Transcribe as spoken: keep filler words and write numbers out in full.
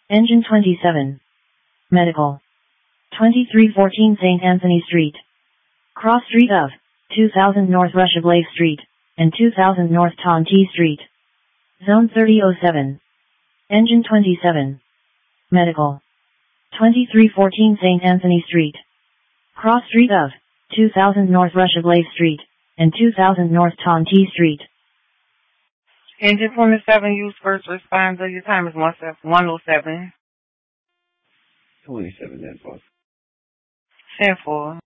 Engine twenty-seven. Medical. twenty-three fourteen Saint Anthony Street. Cross Street of two thousand North Russia-Blave Street, and two thousand North Tonti Street. Zone thirty oh seven. Engine twenty-seven. Medical. twenty-three fourteen Saint Anthony Street. Cross Street of two thousand North Russia-Blave Street, and two thousand North Tonti Street. Engine twenty-seven, use first responder. Your time is one oh seven. twenty-seven, that's all. ten four.